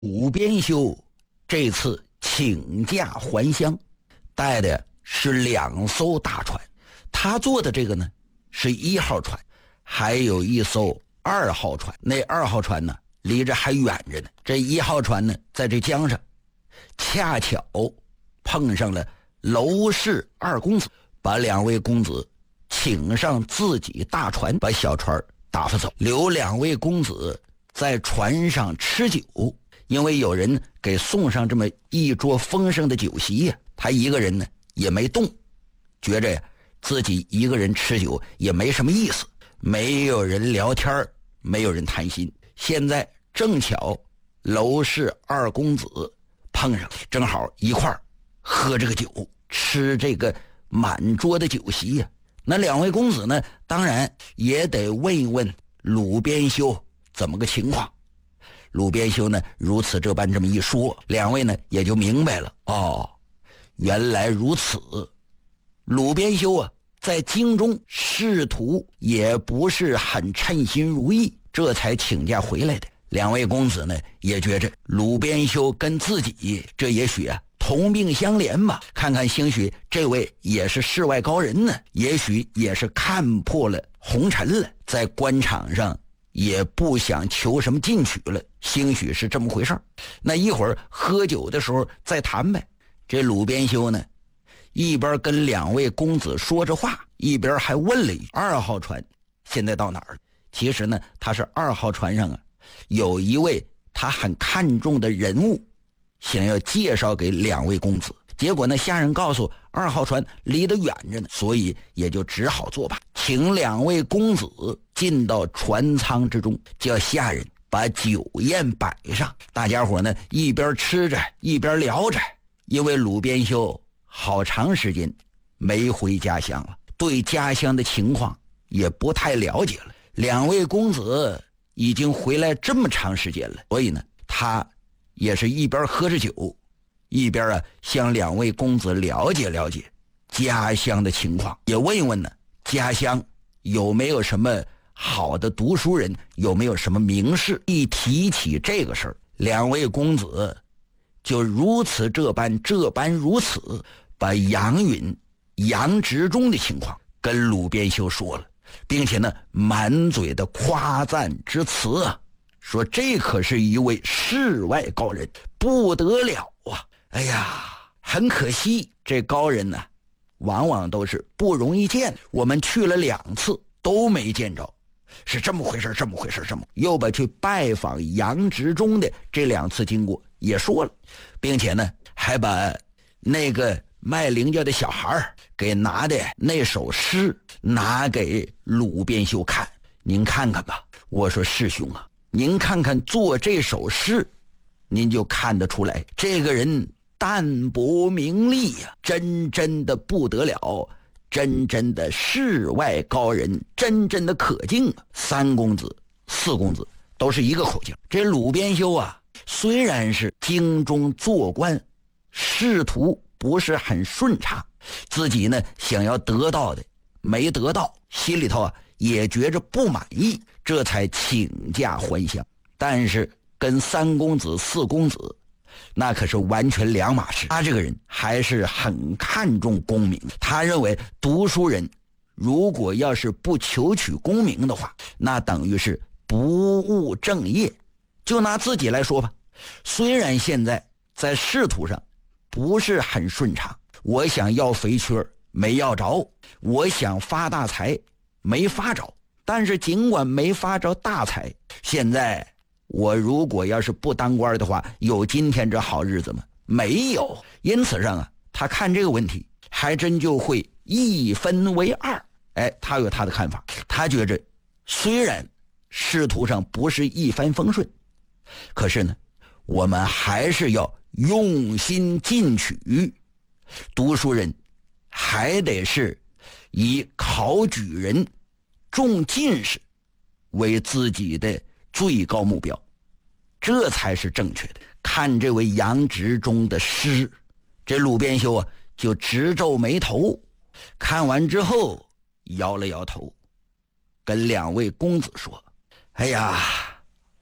鲁边修这次请假还乡，带的是2艘大船，他坐的这个呢是1号船，还有一艘2号船。那2号船呢离着还远着呢，这1号船呢在这江上，恰巧碰上了娄氏2公子，把2位公子请上自己大船，把小船打发走，留2位公子在船上吃酒。因为有人给送上这么一桌丰盛的酒席呀，他一个人呢也没动，觉着呀自己一个人吃酒也没什么意思，没有人聊天，没有人谈心。现在正巧娄氏2公子碰上，正好一块喝这个酒，吃这个满桌的酒席呀。那2位公子呢，当然也得问一问鲁边修怎么个情况。鲁边修呢如此这般这么一说，2位呢也就明白了，哦，原来如此。鲁边修啊在京中仕途也不是很称心如意，这才请假回来的。2位公子呢也觉着鲁边修跟自己这也许同病相怜吧，看看兴许这位也是世外高人呢，也许也是看破了红尘了，在官场上也不想求什么进取了，兴许是这么回事。那一会儿喝酒的时候再谈呗。这鲁边修呢一边跟2位公子说着话，一边还问了一句2号船现在到哪儿了。其实呢他是2号船上有一位他很看重的人物，想要介绍给2位公子，结果呢下人告诉2号船离得远着呢，所以也就只好作罢，请2位公子进到船舱之中，叫下人把酒宴摆上。大家伙呢一边吃着一边聊着，因为鲁边修好长时间没回家乡了，对家乡的情况也不太了解了。2位公子已经回来这么长时间了，所以呢他也是一边喝着酒，一边向2位公子了解了解家乡的情况，也问一问呢家乡有没有什么好的读书人，有没有什么名士。一提起这个事儿，2位公子就如此这般如此，把杨允、杨执中的情况跟鲁边修说了，并且呢满嘴的夸赞之词说这可是一位世外高人，不得了啊！哎呀，很可惜这高人呢往往都是不容易见，我们去了2次都没见着。是这么回事，又把去拜访杨执中的这2次经过也说了，并且呢还把那个卖菱角的小孩给拿的那首诗拿给鲁边修看，您看看吧。我说师兄啊，您看看做这首诗，您就看得出来这个人淡泊名利呀，真的不得了，真的世外高人，真的可敬啊。3公子4公子都是一个口径。这鲁边修虽然是京中做官，仕途不是很顺畅，自己呢想要得到的没得到，心里头也觉着不满意，这才请假还乡。但是跟3公子4公子那可是完全两码事。他这个人还是很看重功名，他认为读书人如果要是不求取功名的话，那等于是不务正业。就拿自己来说吧，虽然现在在仕途上不是很顺畅，我想要肥缺没要着，我想发大财没发着，但是尽管没发着大财，现在我如果要是不当官的话，有今天这好日子吗？没有。因此上他看这个问题还真就会一分为二。他有他的看法，他觉着虽然仕途上不是一帆风顺，可是呢我们还是要用心进取，读书人还得是以考举人、中进士为自己的最高目标，这才是正确的。看这位杨执中的诗，这鲁边修就直皱眉头，看完之后摇了摇头，跟2位公子说：哎呀，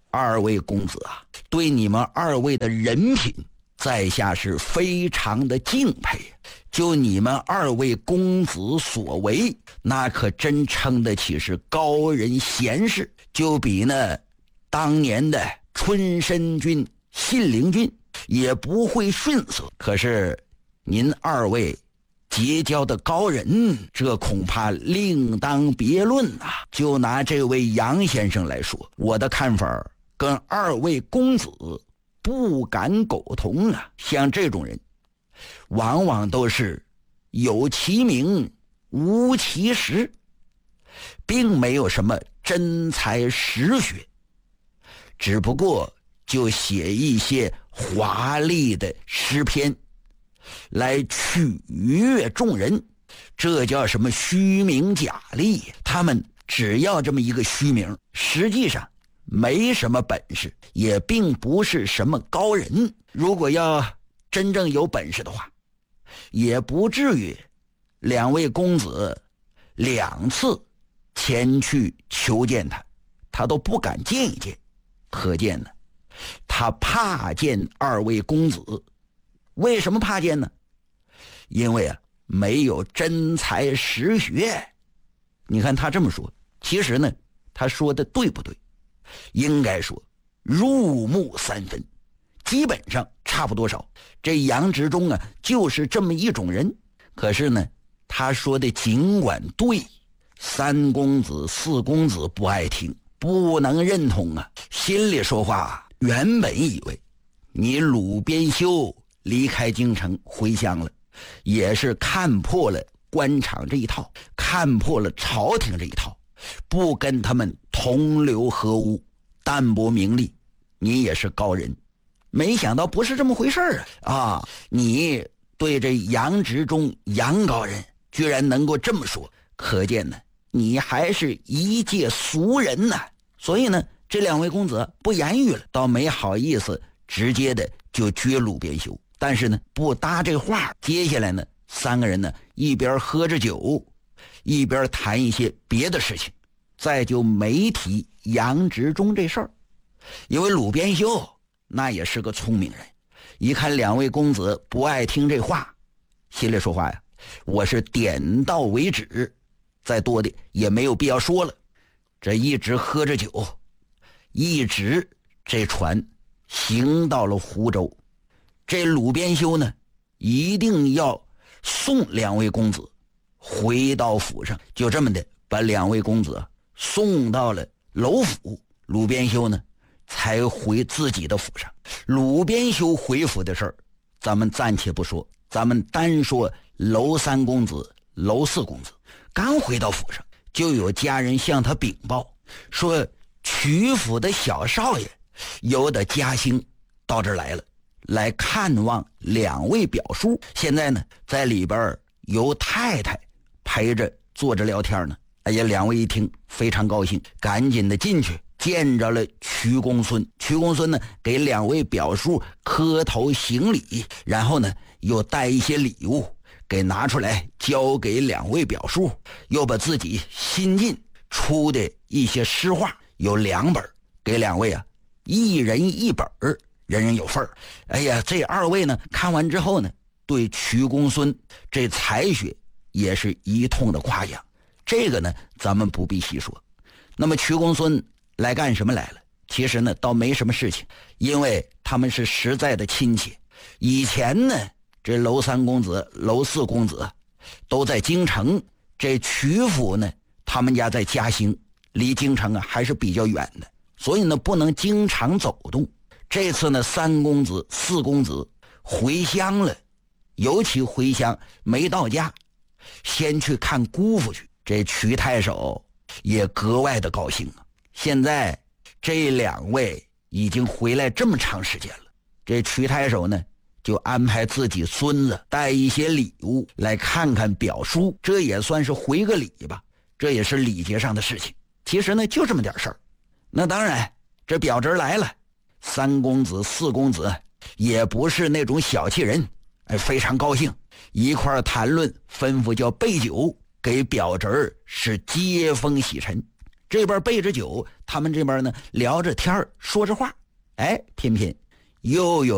二位公子啊，对你们二位的人品，在下是非常的敬佩。就你们二位公子所为，那可真称得起是高人贤士，就比那当年的春申君、信陵君也不会逊色。可是您二位结交的高人，这恐怕另当别论啊。就拿这位杨先生来说，我的看法跟二位公子不敢苟同啊。像这种人往往都是有其名无其实，并没有什么真才实学，只不过就写一些华丽的诗篇来取悦众人，这叫什么虚名假利。他们只要这么一个虚名，实际上没什么本事，也并不是什么高人。如果要真正有本事的话，也不至于两位公子2次前去求见他，他都不敢见一见。可见呢，他怕见二位公子。为什么怕见呢？因为没有真才实学。你看他这么说，其实呢，他说的对不对？应该说入木3分，基本上差不多少。这杨执中啊，就是这么一种人。可是呢，他说的尽管对，3公子4公子不爱听，不能认同啊。心里说话，原本以为你鲁边修离开京城回乡了，也是看破了官场这一套，看破了朝廷这一套，不跟他们同流合污，淡泊名利，你也是高人。没想到不是这么回事啊！你对这杨执中杨高人居然能够这么说，可见呢，你还是一介俗人呢。所以呢，这2位公子不言语了，倒没好意思直接的就撅鲁边修。但是呢，不搭这话。接下来呢，3个人呢一边喝着酒，一边谈一些别的事情，再就没提杨执中这事儿。因为鲁边修那也是个聪明人，一看2位公子不爱听这话，心里说话呀，我是点到为止，再多的也没有必要说了。这一直喝着酒，一直这船行到了湖州。这鲁边修呢，一定要送2位公子回到府上，就这么的把2位公子送到了楼府。鲁边修呢才回自己的府上。鲁边修回府的事儿咱们暂且不说，咱们单说楼3公子、楼4公子。刚回到府上，就有家人向他禀报说，曲府的小少爷由的嘉兴到这儿来了，来看望2位表叔。现在呢，在里边由太太陪着坐着聊天呢。哎呀，2位一听非常高兴，赶紧的进去见着了曲公孙。曲公孙呢，给2位表叔磕头行礼，然后呢又带一些礼物给拿出来交给2位表叔，又把自己新近出的一些诗画有2本给2位啊，一人1本，人人有份儿。哎呀，这2位呢看完之后呢，对曲公孙这才学也是一通的夸奖。这个呢咱们不必细说。那么曲公孙来干什么来了？其实呢倒没什么事情，因为他们是实在的亲戚。以前呢，这楼3公子、楼4公子都在京城，这曲府呢他们家在嘉兴，离京城啊还是比较远的，所以呢不能经常走动。这次呢3公子、4公子回乡了，尤其回乡没到家，先去看姑父去。这曲太守也格外的高兴啊！现在这2位已经回来这么长时间了，这曲太守呢就安排自己孙子带一些礼物来看看表叔，这也算是回个礼吧，这也是礼节上的事情。其实呢就这么点事儿。那当然，这表侄来了，3公子、4公子也不是那种小气人，非常高兴，一块谈论，吩咐叫备酒，给表侄是接风洗尘。 这边备着酒，他们这边呢聊着天说着话。哎，偏偏又有